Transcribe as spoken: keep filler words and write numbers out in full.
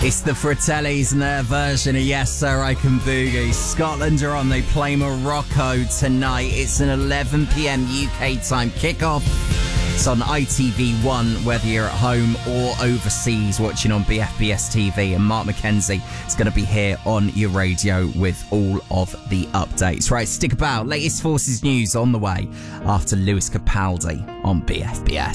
It's the Fratellis and their version of Yes Sir I Can Boogie. Scotland are on, they play Morocco tonight. It's an eleven p.m. U K time kickoff. It's on I T V one, whether you're at home or overseas watching on B F B S T V. And Mark McKenzie is going to be here on your radio with all of the updates. Right, stick about. Latest Forces news on the way after Lewis Capaldi on B F B S.